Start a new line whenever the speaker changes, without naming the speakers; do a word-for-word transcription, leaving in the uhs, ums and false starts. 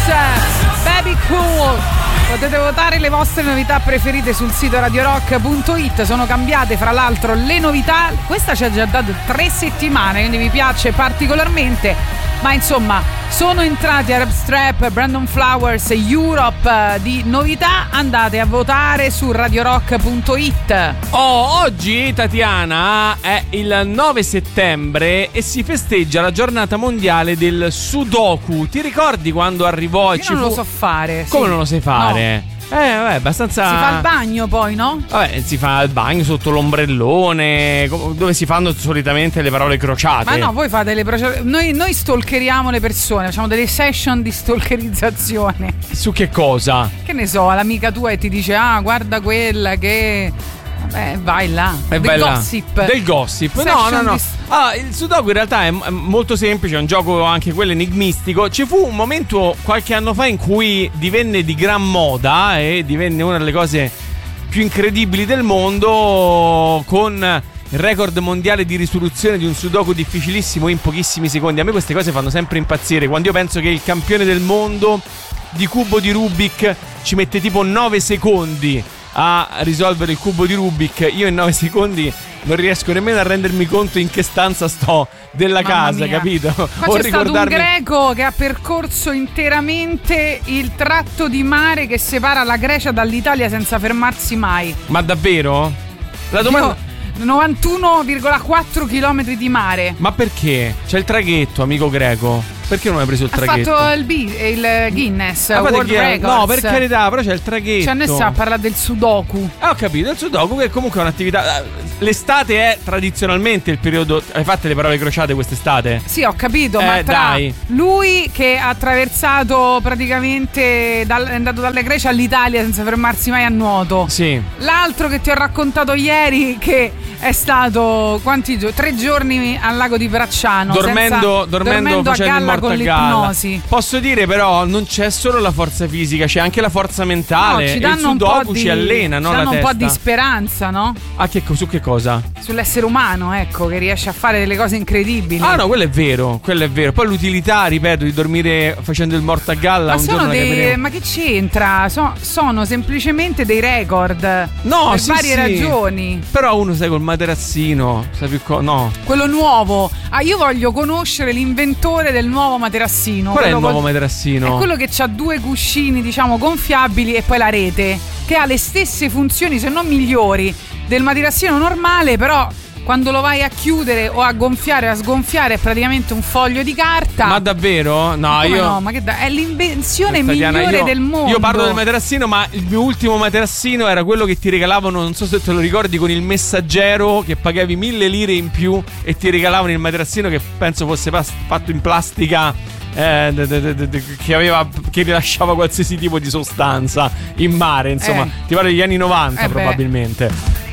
Baby Cool. Potete votare le vostre novità preferite sul sito radio rock punto it. Sono cambiate fra l'altro le novità. Questa ci ha già dato tre settimane, quindi mi piace particolarmente. Ma insomma, sono entrati Arab Strap, Brandon Flowers e Europe di novità. Andate a votare su radio rock punto it.
Oh, oggi, Tatiana, è il nove settembre e si festeggia la giornata mondiale del Sudoku. Ti ricordi quando arrivò e
Io
ci
non
fu...
lo so fare.
Come
sì.
non lo sai fare?
No.
Eh, vabbè, abbastanza.
Si fa il bagno poi, no?
Vabbè, si fa il bagno sotto l'ombrellone, dove si fanno solitamente le parole crociate.
Ma no, voi fate le procedure. Noi, noi stalkeriamo le persone, facciamo delle session di stalkerizzazione.
Su che cosa?
Che ne so, l'amica tua e ti dice: ah, guarda quella che. Vabbè, vai là.
È
Del
bella.
gossip.
Del gossip. No,
Session
no, no.
di-
Ah, il Sudoku in realtà è m- molto semplice, è un gioco anche quello enigmistico. Ci fu un momento qualche anno fa in cui divenne di gran moda e divenne una delle cose più incredibili del mondo, con il record mondiale di risoluzione di un Sudoku difficilissimo in pochissimi secondi. A me queste cose fanno sempre impazzire, quando io penso che il campione del mondo di cubo di Rubik ci mette tipo nove secondi a risolvere il cubo di Rubik. Io in nove secondi non riesco nemmeno a rendermi conto in che stanza sto della
Mamma
casa,
mia.
capito?
Qua
o
c'è stato un
ricordarmi
greco che ha percorso interamente il tratto di mare che separa la Grecia dall'Italia senza fermarsi mai.
Ma davvero? La domanda.
Io, novantuno virgola quattro chilometri di mare.
Ma perché? C'è il traghetto, amico greco. Perché non hai preso il
Ha
traghetto?
fatto il, B, il Guinness
Ah,
World
che-
Records.
No, per carità, però c'è il traghetto.
Cioè, noi stiamo a parlare del Sudoku.
Ah, ho capito, il Sudoku che comunque è un'attività. L'estate è tradizionalmente il periodo. Hai fatto le parole crociate quest'estate?
Sì, ho capito,
Eh,
ma tra
dai.
lui che ha attraversato praticamente dal, è andato dalla Grecia all'Italia senza fermarsi mai a nuoto.
Sì.
L'altro che ti ho raccontato ieri che è stato quanti giorni? Tre giorni al lago di Bracciano.
Dormendo,
senza,
dormendo,
a
facendo il
galla
morto
con
a galla.
l'ipnosi.
Posso dire però, non c'è solo la forza fisica, c'è anche la forza mentale.
No, ci
e il
danno un po'
Sudoku
di,
ci allena,
ci
no?
danno
La
un po'
testa.
di speranza, no?
Ah, che, co- su che cosa?
Sull'essere umano, ecco, che riesce a fare delle cose incredibili.
Ah no, quello è vero, quello è vero. Poi l'utilità, ripeto, di dormire facendo il morto a galla.
Ma
un
sono
giorno la
dei.
capiremo.
Ma che c'entra? So- sono semplicemente dei record.
No,
per
sì,
varie
sì.
ragioni.
Però uno sai col materassino, sai più co- no.
Quello nuovo. Ah, io voglio conoscere l'inventore del nuovo materassino.
Qual è il
Quello
nuovo
col-
materassino?
È quello che ha due cuscini, diciamo, gonfiabili e poi la rete, che ha le stesse funzioni, se non migliori, del materassino normale, però quando lo vai a chiudere o a gonfiare o a sgonfiare è praticamente un foglio di carta.
Ma davvero? No,
Come
io
no, ma che da- è l'invenzione
Tatiana,
migliore
io-
del mondo.
Io parlo del materassino, ma il mio ultimo materassino era quello che ti regalavano, non so se te lo ricordi, con il Messaggero, che pagavi mille lire in più e ti regalavano il materassino che penso fosse pas- fatto in plastica, eh, de- de- de- de- che aveva che rilasciava qualsiasi tipo di sostanza in mare, insomma.
Eh.
Ti parlo degli anni novanta
Eh beh.
probabilmente.